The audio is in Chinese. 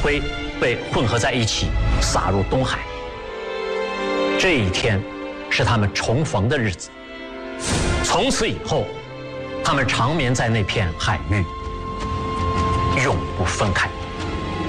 灰被混合在一起，撒入东海。这一天是他们重逢的日子。从此以后，他们长眠在那片海域，永不分开。